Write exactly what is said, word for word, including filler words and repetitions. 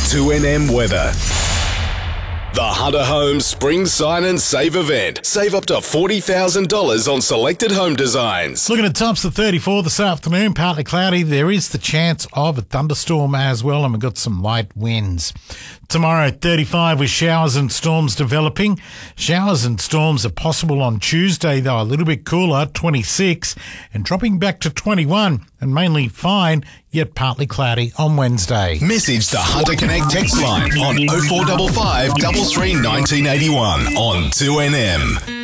two N M weather. The Hunter Homes Spring Sign and Save event. Save up to forty thousand dollars on selected home designs. Looking at tops of thirty-four this afternoon, partly cloudy. There is the chance of a thunderstorm as well, and we've got some light winds. Tomorrow, thirty-five with showers and storms developing. Showers and storms are possible on Tuesday, though a little bit cooler, twenty-six, and dropping back to twenty-one, and mainly fine, yet partly cloudy on Wednesday. Message the Hunter Connect text line on oh four five five, three three, one nine eight one on two N M.